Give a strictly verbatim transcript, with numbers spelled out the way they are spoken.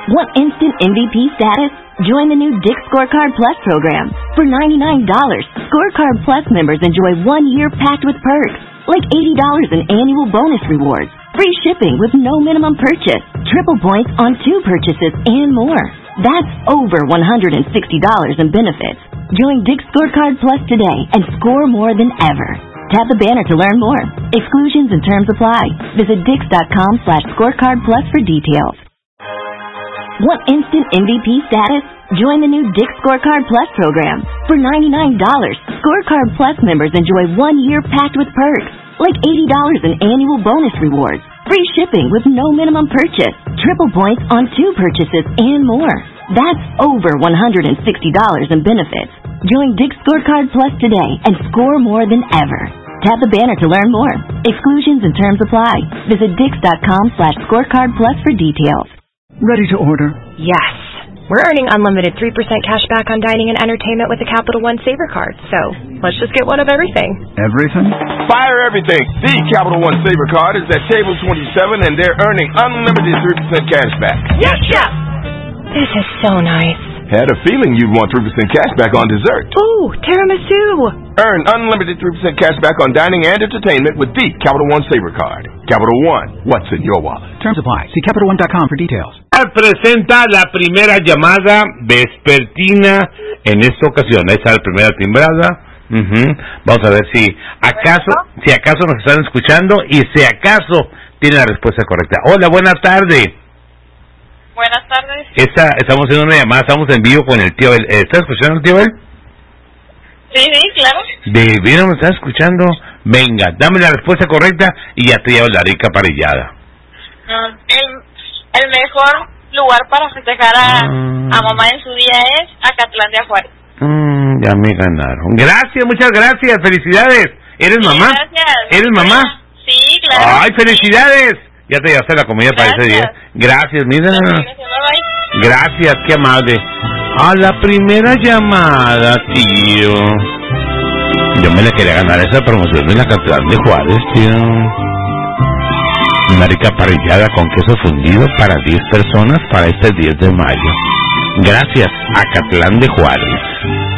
Want instant M V P status? Join the new Dick's Scorecard Plus program. For ninety-nine dollars, Scorecard Plus members enjoy one year packed with perks, like eighty dollars in annual bonus rewards, free shipping with no minimum purchase, triple points on two purchases, and more. That's over one hundred sixty dollars in benefits. Join Dick's Scorecard Plus today and score more than ever. Tap the banner to learn more. Exclusions and terms apply. Visit dix.com slash scorecard plus for details. Want instant M V P status? Join the new Dick's Scorecard Plus program. For ninety-nine dollars, Scorecard Plus members enjoy one year packed with perks, like eighty dollars in annual bonus rewards, free shipping with no minimum purchase, triple points on two purchases, and more. That's over one hundred sixty dollars in benefits. Join Dick's Scorecard Plus today and score more than ever. Tap the banner to learn more. Exclusions and terms apply. Visit dix.com slash scorecard plus for details. Ready to order? Yes. We're earning unlimited three percent cash back on dining and entertainment with the Capital One Saver Card. So let's just get one of everything. Everything? Fire everything. The Capital One Saver Card is at table twenty-seven, and they're earning unlimited three percent cash back. Yes, Chef! This is so nice. Had a feeling you'd want three percent cash back on dessert. Ooh, tiramisu. Earn unlimited three percent cash back on dining and entertainment with the Capital One Saver Card. Capital One, what's in your wallet? Terms apply. See Capital One dot com for details. Presenta la primera llamada vespertina en esta ocasión. Ahí está la primera timbrada. Uh-huh. Vamos a ver si acaso, si acaso nos están escuchando y si acaso tiene la respuesta correcta. Hola, buenas tardes. Buenas tardes. Esta, estamos haciendo una llamada, estamos en vivo con el tío El. ¿Estás escuchando, tío El? Sí, sí, claro. De veras me estás escuchando. Venga, dame la respuesta correcta y ya te llevo la rica parrillada. No, el, el mejor lugar para festejar a, mm. a mamá en su día es Acatlán de Ajuárez. Mm, ya me ganaron. Gracias, muchas gracias, felicidades. ¿Eres sí, mamá? Gracias. ¿Eres mamá? Sí, claro. Ay, felicidades. Ya te llevaste la comida gracias. Para ese día. Gracias, mira. Gracias, bye bye. Gracias, qué amable. A la primera llamada, tío. Yo me la quería ganar esa promoción de la Acatlán de Juárez, tío. Una rica parrillada con queso fundido para diez personas para este diez de mayo. Gracias, Acatlán de Juárez.